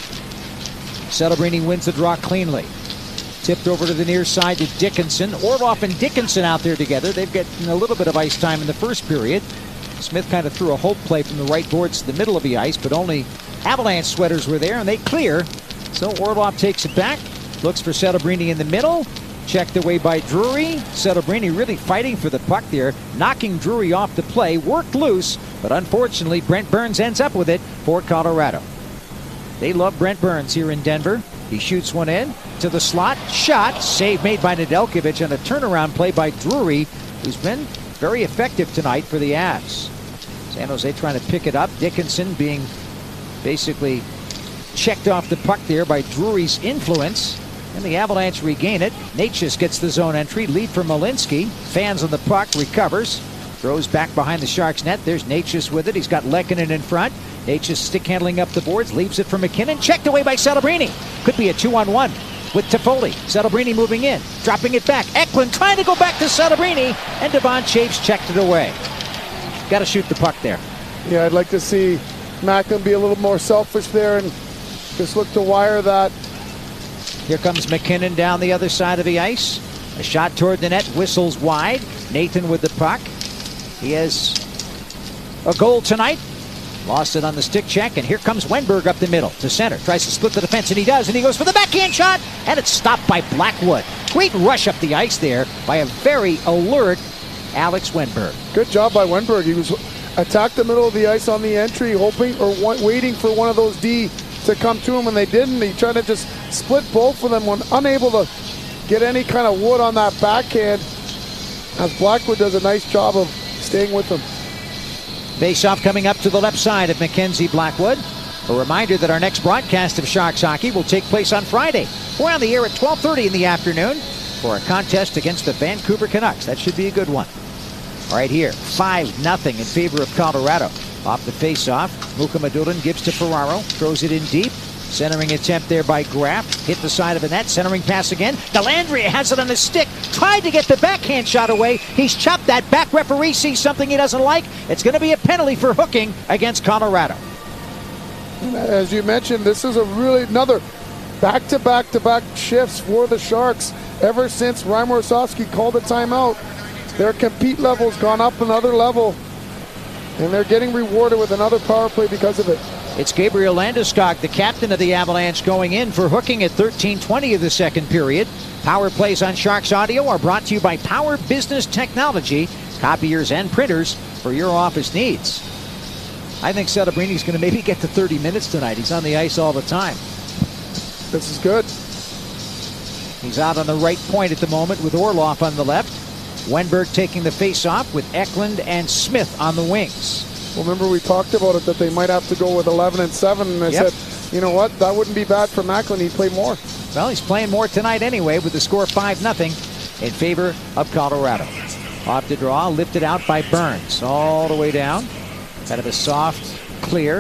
Celebrini wins the draw cleanly. Tipped over to the near side to Dickinson. Orlov and Dickinson out there together. They've got a little bit of ice time in the first period. Smith kind of threw a hope play from the right boards to the middle of the ice, but only Avalanche sweaters were there, and they clear. So Orlov takes it back. Looks for Celebrini in the middle. Checked away by Drury. Celebrini really fighting for the puck there, knocking Drury off the play. Worked loose, but unfortunately Brent Burns ends up with it for Colorado. They love Brent Burns here in Denver. He shoots one in to the slot. Shot. Save made by Nedeljkovic on a turnaround play by Drury, who's been very effective tonight for the Avs. San Jose trying to pick it up. Dickinson being basically checked off the puck there by Drury's influence. And the Avalanche regain it. Natchez gets the zone entry. Lead for Malinsky. Fans on the puck. Recovers. Throws back behind the Sharks net. There's Natchez with it. He's got Lehkonen in front. Natchez stick handling up the boards. Leaves it for McKinnon. Checked away by Celebrini. Could be a two on one with Toffoli. Celebrini moving in. Dropping it back. Eklund trying to go back to Celebrini. And Devon Chapes checked it away. Got to shoot the puck there. Yeah, I'd like to see Macklin be a little more selfish there and just look to wire that. Here comes McKinnon down the other side of the ice. A shot toward the net, whistles wide. Nathan with the puck. He has a goal tonight. Lost it on the stick check, and here comes Wenberg up the middle to center. Tries to split the defense, and he does, and he goes for the backhand shot, and it's stopped by Blackwood. Great rush up the ice there by a very alert Alex Wenberg. Good job by Wenberg. He was attacked the middle of the ice on the entry, hoping or waiting for one of those D to come to him, and they didn't. He tried to just split both of them when unable to get any kind of wood on that backhand, as Blackwood does a nice job of staying with him. Face-off coming up to the left side of Mackenzie Blackwood. A reminder that our next broadcast of Sharks hockey will take place on Friday. We're on the air at twelve thirty in the afternoon for a contest against the Vancouver Canucks. That should be a good one. Right here, five nothing in favor of Colorado. Off the face-off, Mukhamadullin gives to Ferraro, throws it in deep. Centering attempt there by Graff. Hit the side of the net. Centering pass again. Dellandrea has it on his stick. Tried to get the backhand shot away. He's chopped that back. Referee sees something he doesn't like. It's going to be a penalty for hooking against Colorado. As you mentioned, this is a really another back-to-back-to-back shifts for the Sharks. Ever since Reimer Osofsky called a timeout, their compete level's gone up another level, and they're getting rewarded with another power play because of it. It's Gabriel Landeskog, the captain of the Avalanche, going in for hooking at thirteen twenty of the second period. Power plays on Sharks Audio are brought to you by Power Business Technology, copiers and printers for your office needs. I think Celebrini's going to maybe get to thirty minutes tonight. He's on the ice all the time. This is good. He's out on the right point at the moment with Orlov on the left. Wenberg taking the face-off with Eklund and Smith on the wings. Well, remember we talked about it, that they might have to go with eleven and seven, and I yep. said, you know what, that wouldn't be bad for Macklin. He'd play more. Well, he's playing more tonight anyway with the score five nothing in favor of Colorado. Off the draw, lifted out by Burns all the way down. Kind of a soft clear.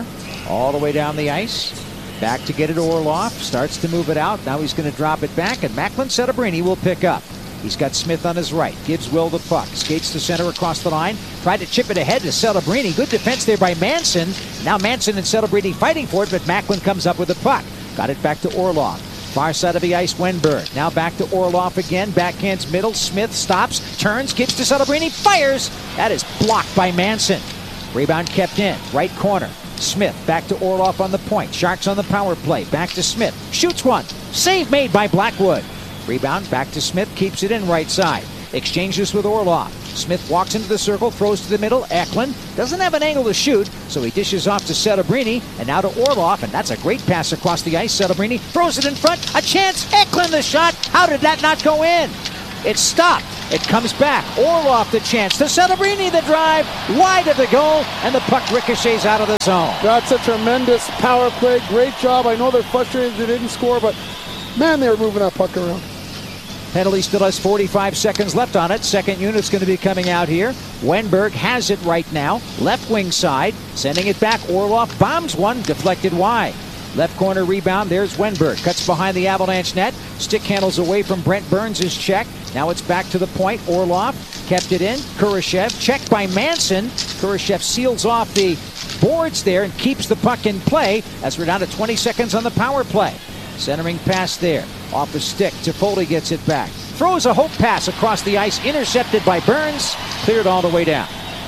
All the way down the ice. Back to get it, Orlov. Starts to move it out. Now he's going to drop it back, and Macklin Celebrini will pick up. He's got Smith on his right. Gives Will the puck. Skates to center across the line. Tried to chip it ahead to Celebrini. Good defense there by Manson. Now Manson and Celebrini fighting for it, but Macklin comes up with the puck. Got it back to Orlov. Far side of the ice, Wenberg. Now back to Orlov again. Backhands middle. Smith stops, turns, gives to Celebrini, fires. That is blocked by Manson. Rebound kept in. Right corner. Smith back to Orlov on the point. Sharks on the power play. Back to Smith. Shoots one. Save made by Blackwood. Rebound back to Smith. Keeps it in right side. Exchanges with Orlov. Smith walks into the circle. Throws to the middle. Eklund doesn't have an angle to shoot, so he dishes off to Celebrini. And now to Orlov. And that's a great pass across the ice. Celebrini throws it in front. A chance. Eklund the shot. How did that not go in? It stopped. It comes back. Orlov the chance. To Celebrini the drive. Wide of the goal. And the puck ricochets out of the zone. That's a tremendous power play. Great job. I know they're frustrated they didn't score, but man, they were moving that puck around. Penalty still has forty-five seconds left on it. Second unit's going to be coming out here. Wenberg has it right now. Left wing side. Sending it back. Orlov bombs one. Deflected wide. Left corner rebound. There's Wenberg. Cuts behind the Avalanche net. Stick handles away from Brent Burns' check. Now it's back to the point. Orlov kept it in. Kurashev checked by Manson. Kurashev seals off the boards there and keeps the puck in play as we're down to twenty seconds on the power play. Centering pass there. Off the stick. Toffoli gets it back. Throws a hope pass across the ice. Intercepted by Burns. Cleared all the way down.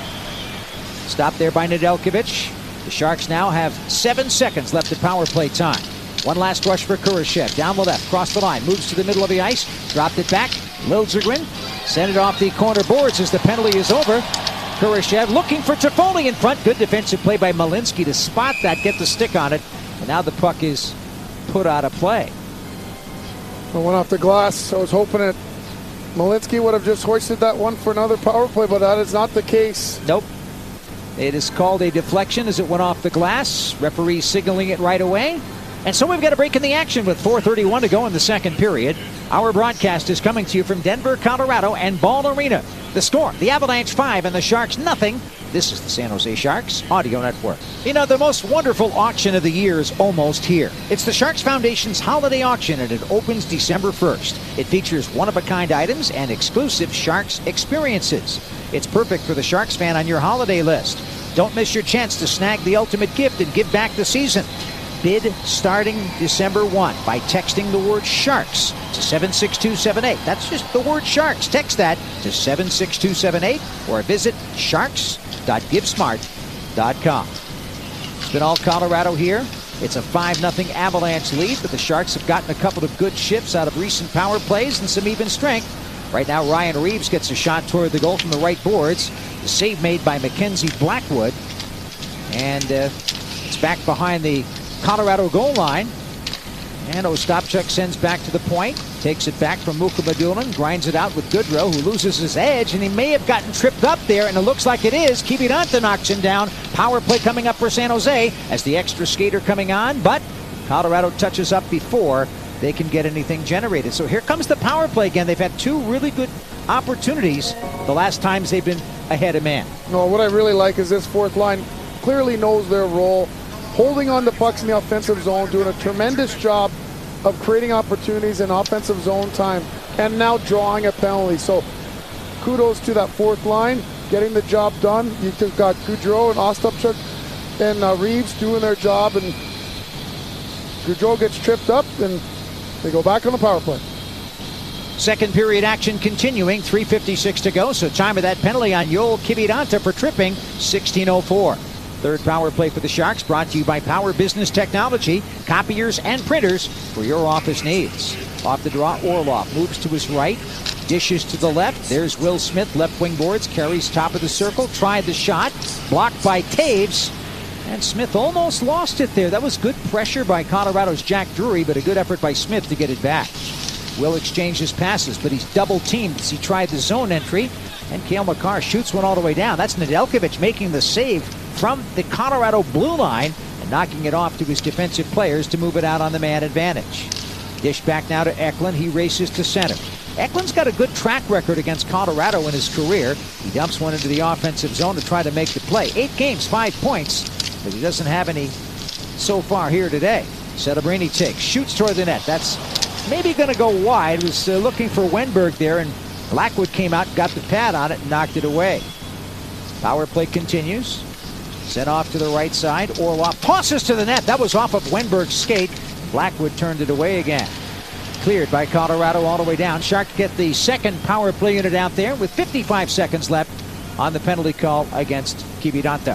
Stopped there by Nedeljkovic. The Sharks now have seven seconds left of power play time. One last rush for Kurashev. Down the left. Cross the line. Moves to the middle of the ice. Dropped it back. Liljegren sent it off the corner boards as the penalty is over. Kurashev looking for Toffoli in front. Good defensive play by Malinsky to spot that. Get the stick on it. And now the puck is put out of play. I went off the glass. I was hoping that Malinsky would have just hoisted that one for another power play, but that is not the case. Nope. It is called a deflection as it went off the glass. Referee signaling it right away. And so we've got a break in the action with four thirty-one to go in the second period. Our broadcast is coming to you from Denver, Colorado and Ball Arena. The score, the Avalanche five and the Sharks nothing. This is the San Jose Sharks Audio Network. You know, the most wonderful auction of the year is almost here. It's the Sharks Foundation's holiday auction, and it opens December first. It features one-of-a-kind items and exclusive Sharks experiences. It's perfect for the Sharks fan on your holiday list. Don't miss your chance to snag the ultimate gift and give back the season. Bid starting December first by texting the word Sharks to seven six two seven eight. That's just the word Sharks. Text that to seven six two seven eight or visit sharks dot give smart dot com. It's been all Colorado here. It's a five nothing Avalanche lead, but the Sharks have gotten a couple of good shifts out of recent power plays and some even strength. Right now, Ryan Reeves gets a shot toward the goal from the right boards. The save made by Mackenzie Blackwood. And uh, it's back behind the Colorado goal line. And Ostapchuk sends back to the point. Takes it back from Mukhamadullin. Grinds it out with Goodrow, who loses his edge. And he may have gotten tripped up there, and it looks like it is. Kiviranta knocks him down. Power play coming up for San Jose as the extra skater coming on. But Colorado touches up before they can get anything generated. So here comes the power play again. They've had two really good opportunities the last times they've been ahead of man. No, what I really like is this fourth line clearly knows their role, holding on to pucks in the offensive zone, doing a tremendous job of creating opportunities in offensive zone time, and now drawing a penalty. So kudos to that fourth line, getting the job done. You've got Goudreau and Ostapchuk and uh, Reeves doing their job, and Goudreau gets tripped up, and they go back on the power play. Second period action continuing, three fifty-six to go, so time of that penalty on Yoel Kiviranta for tripping, sixteen oh four. Third power play for the Sharks, brought to you by Power Business Technology, copiers and printers for your office needs. Off the draw, Orlov moves to his right, dishes to the left. There's Will Smith, left wing boards, carries top of the circle, tried the shot, blocked by Taves, and Smith almost lost it there. That was good pressure by Colorado's Jack Drury, but a good effort by Smith to get it back. Will exchanges passes, but he's double teamed as he tried the zone entry, and Cale Makar shoots one all the way down. That's Nedeljkovic making the save from the Colorado blue line and knocking it off to his defensive players to move it out on the man advantage. Dish back now to Eklund. He races to center. Eklund's got a good track record against Colorado in his career. He dumps one into the offensive zone to try to make the play. Eight games, five points, but he doesn't have any so far here today. Celebrini takes, shoots toward the net. That's maybe going to go wide. Was uh, looking for Wenberg there, and Blackwood came out, got the pad on it, and knocked it away. Power play continues. Sent off to the right side. Orlov tosses to the net. That was off of Wenberg's skate. Blackwood turned it away again. Cleared by Colorado all the way down. Sharks get the second power play unit out there with fifty-five seconds left on the penalty call against Kiviranta.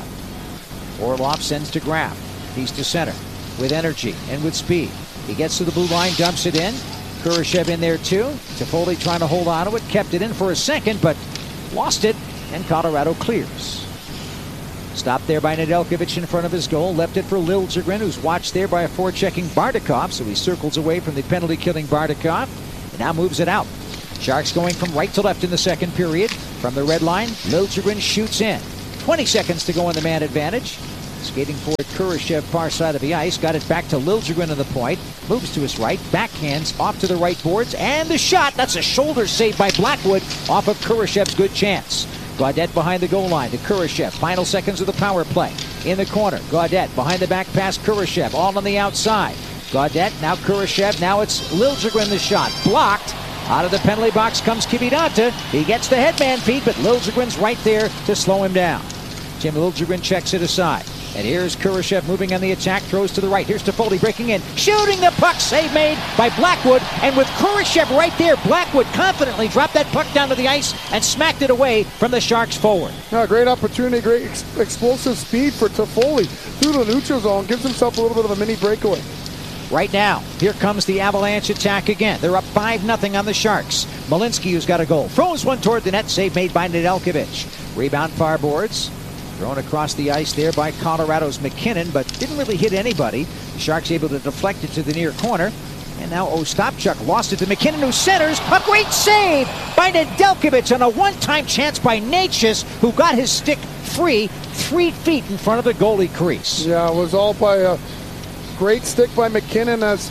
Orlov sends to Graf. He's to center with energy and with speed. He gets to the blue line, dumps it in. Kurashev in there too. Toffoli trying to hold on to it. Kept it in for a second, but lost it, and Colorado clears. Stopped there by Nedeljkovic in front of his goal. Left it for Liljegren, who's watched there by a forechecking Bardakov. So he circles away from the penalty-killing Bardakov and now moves it out. Sharks going from right to left in the second period. From the red line, Liljegren shoots in. twenty seconds to go in the man advantage. Skating forward, Kurashev, far side of the ice. Got it back to Liljegren on the point. Moves to his right. Backhands off to the right boards. And the shot. That's a shoulder save by Blackwood off of Kurashev's good chance. Gaudette behind the goal line to Kurashev. Final seconds of the power play. In the corner, Gaudette behind the back pass, Kurashev. All on the outside. Gaudette, now Kurashev. Now it's Liljegren the shot. Blocked. Out of the penalty box comes Kiviranta. He gets the headman feed, but Liljegren's right there to slow him down. Tim Liljegren checks it aside. And here's Kurashev moving on the attack, throws to the right. Here's Toffoli breaking in, shooting the puck, save made by Blackwood. And with Kurashev right there, Blackwood confidently dropped that puck down to the ice and smacked it away from the Sharks forward. Yeah, great opportunity, great ex- explosive speed for Toffoli through the neutral zone. Gives himself a little bit of a mini breakaway. Right now, here comes the Avalanche attack again. They're up five nothing on the Sharks. Malinsky, who's got a goal, throws one toward the net, save made by Nedeljkovic. Rebound far boards. Thrown across the ice there by Colorado's McKinnon, but didn't really hit anybody. The Sharks able to deflect it to the near corner. And now Ostapchuk lost it to McKinnon, who centers. A great save by Nedeljkovic on a one-time chance by Necas, who got his stick free three feet in front of the goalie crease. Yeah, it was all by a great stick by McKinnon, as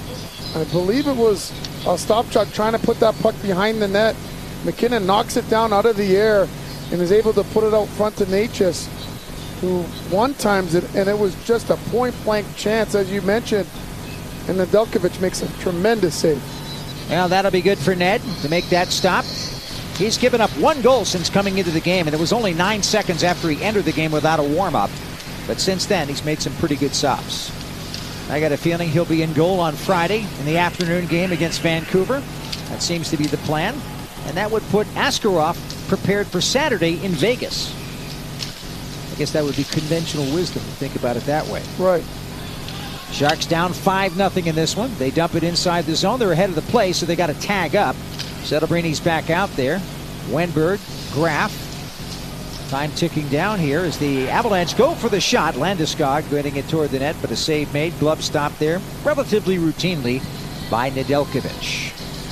I believe it was Ostapchuk trying to put that puck behind the net. McKinnon knocks it down out of the air and is able to put it out front to Necas, who one times it, and it was just a point-blank chance, as you mentioned, and Nedeljkovic makes a tremendous save. Well, that'll be good for Ned to make that stop. He's given up one goal since coming into the game, and it was only nine seconds after he entered the game without a warm-up. But since then, he's made some pretty good stops. I got a feeling he'll be in goal on Friday in the afternoon game against Vancouver. That seems to be the plan. And that would put Askarov prepared for Saturday in Vegas. I guess that would be conventional wisdom to think about it that way. Right. Sharks down five nothing in this one. They dump it inside the zone. They're ahead of the play, so they got to tag up. Celebrini back out there. Wenberg, Graf. Time ticking down here as the Avalanche go for the shot. Landeskog getting it toward the net, but a save made. Glove stopped there relatively routinely by Nedeljkovic.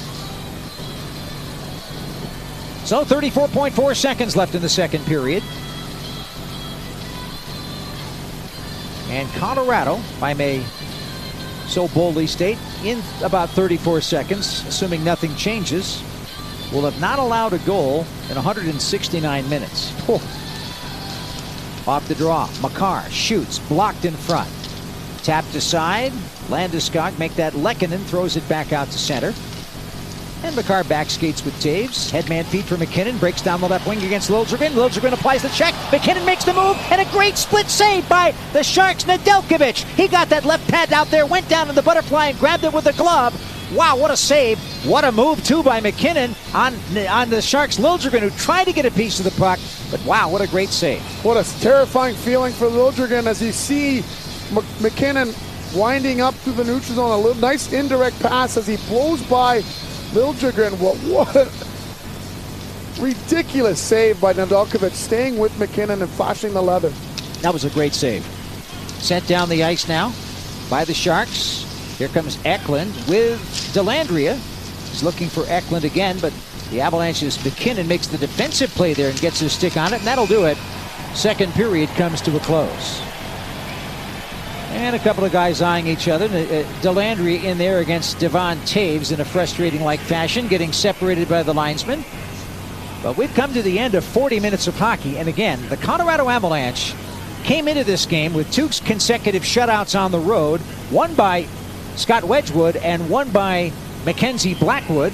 So thirty-four point four seconds left in the second period. And Colorado, if I may so boldly state, in about thirty-four seconds, assuming nothing changes, will have not allowed a goal in one hundred sixty-nine minutes. Oh. Off the draw, Makar shoots, blocked in front. Tapped aside, Landeskog make that Lehkonen, throws it back out to center. And Makar back skates with Taves. Headman feed for McKinnon. Breaks down the left wing against Liljegren. Liljegren applies the check. McKinnon makes the move. And a great split save by the Sharks' Nedeljkovic. He got that left pad out there. Went down in the butterfly and grabbed it with the glove. Wow, what a save. What a move, too, by McKinnon on, on the Sharks' Liljegren, who tried to get a piece of the puck. But wow, what a great save. What a terrifying feeling for Liljegren as you see M- McKinnon winding up through the neutral zone. A little nice indirect pass as he blows by Liljegren. What, what a ridiculous save by Nedeljkovic, staying with McKinnon and flashing the leather. That was a great save. Sent down the ice now by the Sharks. Here comes Eklund with Dellandrea. He's looking for Eklund again, but the Avalanche's McKinnon makes the defensive play there and gets his stick on it, and that'll do it. Second period comes to a close. And a couple of guys eyeing each other. Dellandrea in there against Devon Taves in a frustrating-like fashion, getting separated by the linesman. But we've come to the end of forty minutes of hockey, and again, the Colorado Avalanche came into this game with two consecutive shutouts on the road, one by Scott Wedgwood and one by Mackenzie Blackwood.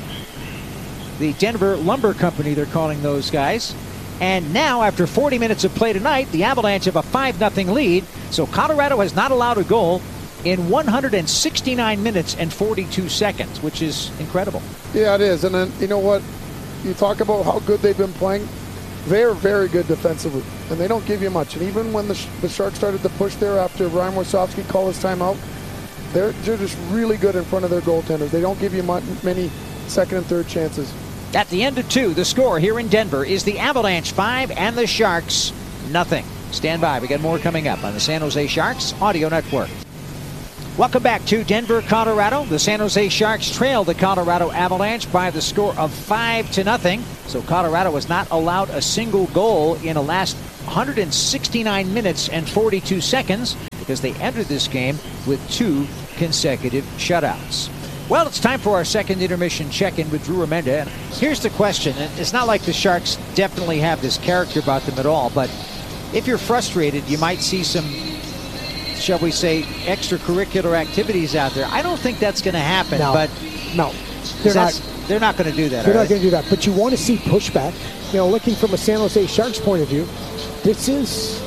The Denver Lumber Company, they're calling those guys. And now, after forty minutes of play tonight, the Avalanche have a five nothing lead. So Colorado has not allowed a goal in one hundred sixty-nine minutes and forty-two seconds, which is incredible. Yeah, it is. And then, you know what? You talk about how good they've been playing. They're very good defensively, and they don't give you much. And even when the, sh the Sharks started to push there after Ryan Warsofsky called his timeout, they're, they're just really good in front of their goaltenders. They don't give you many second and third chances. At the end of two, the score here in Denver is the Avalanche five and the Sharks nothing. Stand by. We got more coming up on the San Jose Sharks Audio Network. Welcome back to Denver, Colorado. The San Jose Sharks trail the Colorado Avalanche by the score of five to nothing. So Colorado has not allowed a single goal in the last one hundred sixty-nine minutes and forty-two seconds because they entered this game with two consecutive shutouts. Well, it's time for our second intermission check-in with Drew Remenda. Here's the question. It's not like the Sharks definitely have this character about them at all, but if you're frustrated, you might see some, shall we say, extracurricular activities out there. I don't think that's going to happen. No, but no, they're not. They're not going to do that. They're not they? going to do that. But you want to see pushback. You know, looking from a San Jose Sharks point of view, this is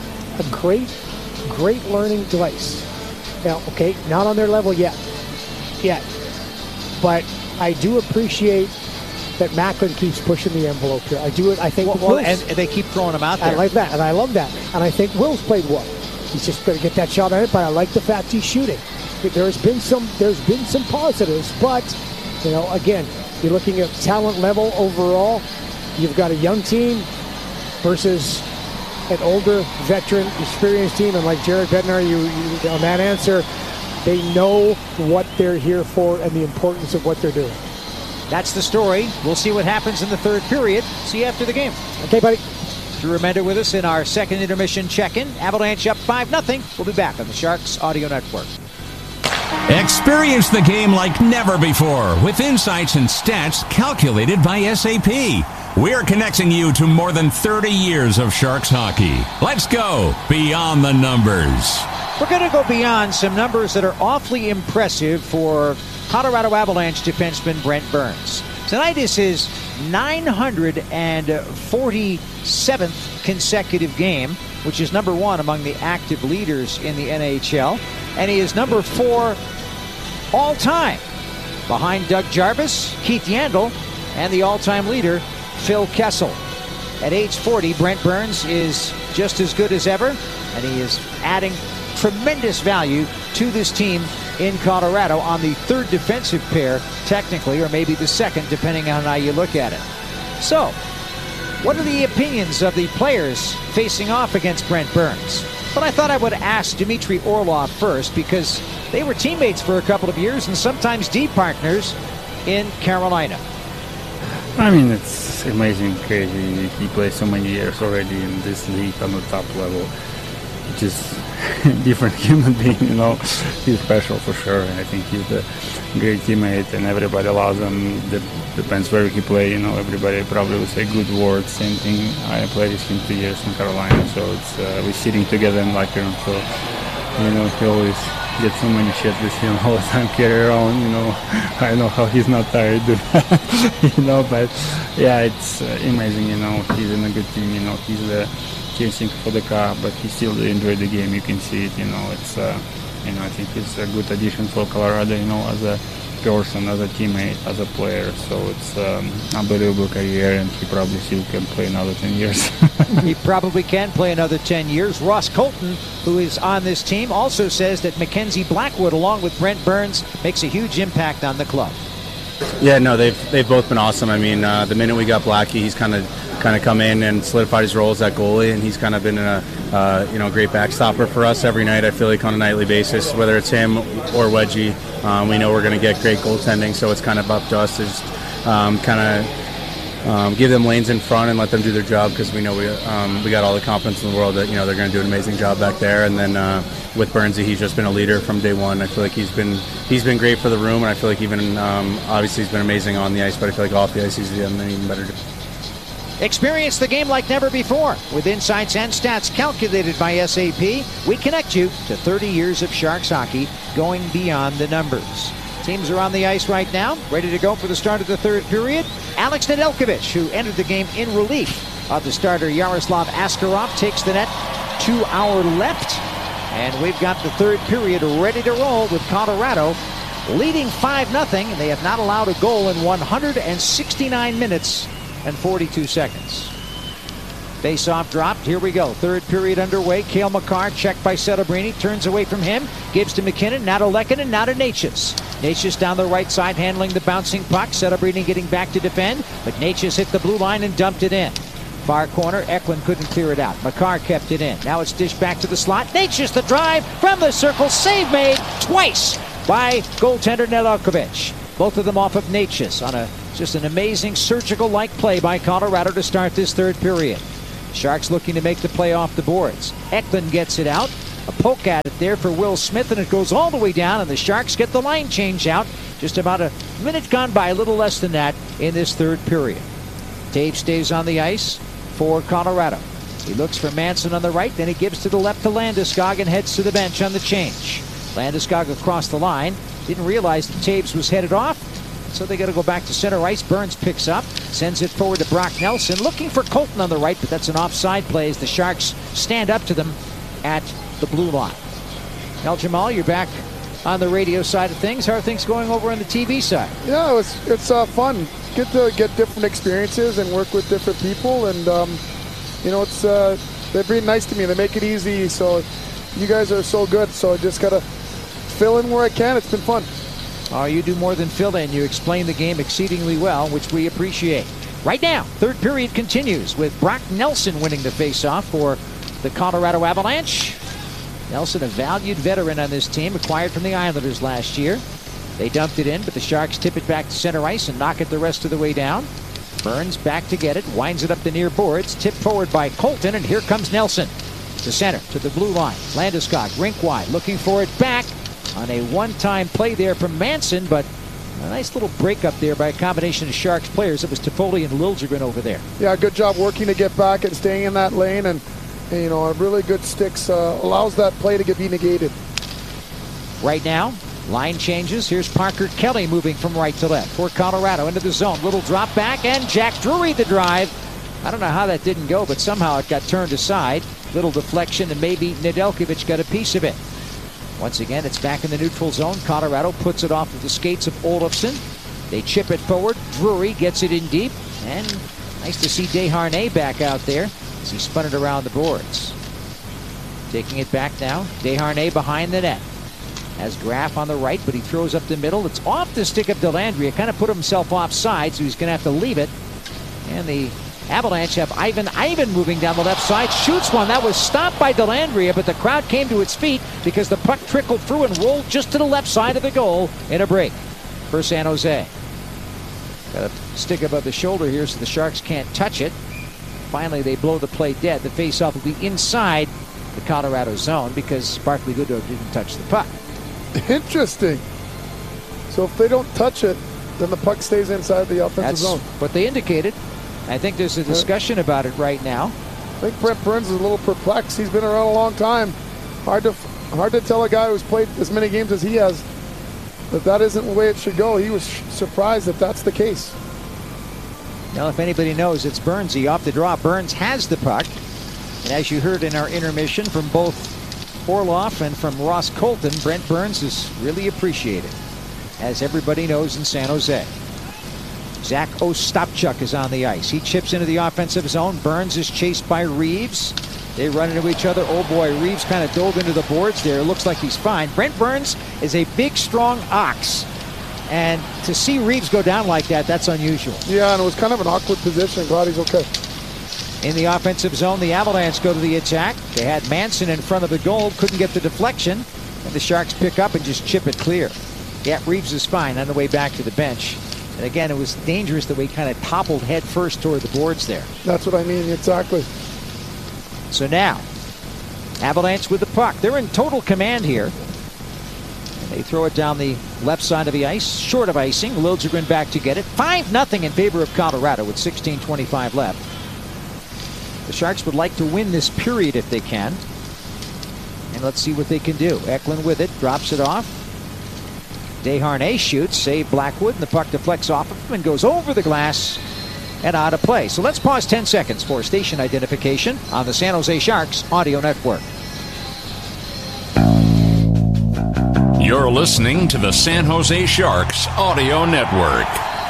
a great, great learning device. Now, okay, not on their level yet, yet, but I do appreciate that Macklin keeps pushing the envelope here. I do it. I think. Well, well and they keep throwing them out there. I like that, and I love that, and I think Will's played well. He's just going to get that shot on it, but I like the fact he's shooting. There's been some. There's been some positives, but you know, again, you're looking at talent level overall. You've got a young team versus an older, veteran, experienced team, and like Jared Bednar, you, you on that answer, they know what they're here for and the importance of what they're doing. That's the story. We'll see what happens in the third period. See you after the game. Okay, buddy. Drew Remenda with us in our second intermission check-in. Avalanche up five nothing. We'll be back on the Sharks Audio Network. Experience the game like never before with insights and stats calculated by S A P. We're connecting you to more than thirty years of Sharks hockey. Let's go beyond the numbers. We're going to go beyond some numbers that are awfully impressive for Colorado Avalanche defenseman Brent Burns. Tonight is his nine hundred forty-seventh consecutive game, which is number one among the active leaders in the N H L. And he is number four all-time, behind Doug Jarvis, Keith Yandle, and the all-time leader, Phil Kessel. At age forty, Brent Burns is just as good as ever, and he is adding tremendous value to this team in Colorado on the third defensive pair, technically, or maybe the second, depending on how you look at it. So, what are the opinions of the players facing off against Brent Burns? But I thought I would ask Dmitry Orlov first, because they were teammates for a couple of years and sometimes D partners in Carolina. I mean, it's amazing, crazy. He plays so many years already in this league on the top level. Just different human being, you know. He's special for sure, and I think he's a great teammate, and everybody loves him. It depends where he plays, you know. Everybody probably would say good words. Same thing. I played with him two years in Carolina, so it's uh, we're sitting together in locker room. So you know, he always gets so many shit with him all the time, carry around. You know, I know how he's not tired, you know. But yeah, it's uh, amazing. You know, he's in a good team. You know, he's the chasing for the car, but he still enjoy the game. You can see it. You know, it's uh, you know, I think he's a good addition for Colorado. You know, as a person, as a teammate, as a player. So it's um, unbelievable career, and he probably still can play another ten years. He probably can play another ten years. Ross Colton, who is on this team, also says that Mackenzie Blackwood, along with Brent Burns, makes a huge impact on the club. Yeah, no, they've they've both been awesome. I mean, uh, the minute we got Blackie, he's kind of kind of come in and solidified his role as that goalie, and he's kind of been a uh, you know great backstopper for us every night. I feel like on a nightly basis, whether it's him or Wedgie, um, we know we're going to get great goaltending. So it's kind of up to us to just um, kind of um, give them lanes in front and let them do their job, because we know we um, we got all the confidence in the world that you know they're going to do an amazing job back there. And then uh, with Burnsy, he's just been a leader from day one. I feel like he's been he's been great for the room, and I feel like even um, obviously he's been amazing on the ice, but I feel like off the ice he's done an even better job. Experience the game like never before. With insights and stats calculated by S A P, we connect you to thirty years of Sharks hockey going beyond the numbers. Teams are on the ice right now, ready to go for the start of the third period. Alex Nedeljkovic, who entered the game in relief of the starter Yaroslav Askarov, takes the net to our left. And we've got the third period ready to roll with Colorado leading five nothing. And they have not allowed a goal in one hundred sixty-nine minutes and forty-two seconds. Face-off dropped. Here we go. Third period underway. Cale Makar checked by Celebrini. Turns away from him. Gives to McKinnon. Now to Lehkonen. Now to Necas. Necas down the right side handling the bouncing puck. Celebrini getting back to defend. But Necas hit the blue line and dumped it in. Far corner. Eklund couldn't clear it out. Makar kept it in. Now it's dished back to the slot. Necas the drive from the circle. Save made twice by goaltender Nedeljkovic. Both of them off of Necas on a just an amazing surgical-like play by Colorado to start this third period. Sharks looking to make the play off the boards. Eklund gets it out. A poke at it there for Will Smith, and it goes all the way down, and the Sharks get the line change out. Just about a minute gone by, a little less than that in this third period. Toews stays on the ice for Colorado. He looks for Manson on the right, then he gives to the left to Landeskog and heads to the bench on the change. Landeskog across the line. Didn't realize that Toews was headed off, so they got to go back to center ice. Burns picks up, sends it forward to Brock Nelson, looking for Colton on the right, but that's an offside play as the Sharks stand up to them at the blue line. Now, Jamal, you're back on the radio side of things. How are things going over on the T V side? Yeah, it's it's uh, fun. Good to get different experiences and work with different people, and um, you know, it's uh, they're being nice to me. They make it easy. So you guys are so good. So I just gotta fill in where I can. It's been fun. Oh, you do more than fill in. You explain the game exceedingly well, which we appreciate. Right now, third period continues with Brock Nelson winning the faceoff for the Colorado Avalanche. Nelson, a valued veteran on this team, acquired from the Islanders last year. They dumped it in, but the Sharks tip it back to center ice and knock it the rest of the way down. Burns back to get it, winds it up the near boards, tipped forward by Colton, and here comes Nelson. To center, to the blue line. Landeskog, rink wide, looking for it back on a one-time play there from Manson, but a nice little breakup there by a combination of Sharks players. It was Toffoli and Liljegren over there. Yeah, good job working to get back and staying in that lane, and you know, a really good sticks uh, allows that play to get be negated. Right now, line changes. Here's Parker Kelly moving from right to left for Colorado into the zone. Little drop back, and Jack Drury the drive. I don't know how that didn't go, but somehow it got turned aside. Little deflection, and maybe Nedeljkovic got a piece of it. Once again, it's back in the neutral zone. Colorado puts it off of the skates of Olofsson. They chip it forward. Drury gets it in deep. And nice to see Desharnais back out there as he spun it around the boards. Taking it back now. Desharnais behind the net. Has Graf on the right, but he throws up the middle. It's off the stick of Dellandrea. Kind of put himself offside, so he's going to have to leave it. And the Avalanche have Ivan Ivan moving down the left side. Shoots one. That was stopped by Dellandrea, but the crowd came to its feet because the puck trickled through and rolled just to the left side of the goal in a break for San Jose. Got a stick above the shoulder here so the Sharks can't touch it. Finally, they blow the play dead. The faceoff will be inside the Colorado zone because Barclay Goodrow didn't touch the puck. Interesting. So if they don't touch it, then the puck stays inside the offensive That's zone. what they indicated. I think there's a discussion about it right now. I think Brent Burns is a little perplexed. He's been around a long time. Hard to hard to tell a guy who's played as many games as he has that that isn't the way it should go. He was surprised that that's the case. Now, if anybody knows, it's Burnsy off the draw. Burns has the puck. And as you heard in our intermission from both Orlov and from Ross Colton, Brent Burns is really appreciated, as everybody knows in San Jose. Zach Ostapchuk is on the ice. He chips into the offensive zone. Burns is chased by Reeves. They run into each other. Oh boy, Reeves kind of dove into the boards there. It looks like he's fine. Brent Burns is a big, strong ox. And to see Reeves go down like that, that's unusual. Yeah, and it was kind of an awkward position. Glad he's okay. In the offensive zone, the Avalanche go to the attack. They had Manson in front of the goal, couldn't get the deflection. And the Sharks pick up and just chip it clear. Yeah, Reeves is fine on the way back to the bench. And again, it was dangerous the way he kind of toppled head first toward the boards there. That's what I mean, exactly. So now, Avalanche with the puck. They're in total command here. And they throw it down the left side of the ice, short of icing. Liljegren back to get it. five nothing in favor of Colorado with sixteen twenty-five left. The Sharks would like to win this period if they can. And let's see what they can do. Eklund with it, drops it off. Desharnais shoots, save Blackwood, and the puck deflects off of him and goes over the glass and out of play. So let's pause ten seconds for station identification on the San Jose Sharks Audio Network. You're listening to the San Jose Sharks Audio Network.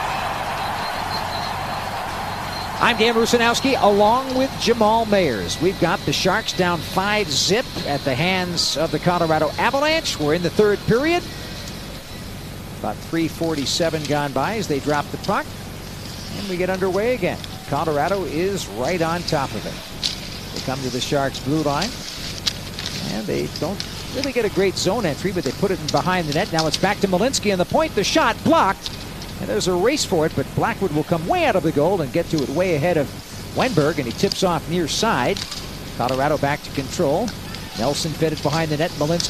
I'm Dan Rusanowski along with Jamal Mayers. We've got the Sharks down five zip at the hands of the Colorado Avalanche. We're in the third period. About three forty-seven gone by as they drop the puck. And we get underway again. Colorado is right on top of it. They come to the Sharks' blue line. And they don't really get a great zone entry, but they put it in behind the net. Now it's back to Malinsky and the point. The shot blocked. And there's a race for it, but Blackwood will come way out of the goal and get to it way ahead of Wenberg, and he tips off near side. Colorado back to control. Nelson fed it behind the net. Malinsky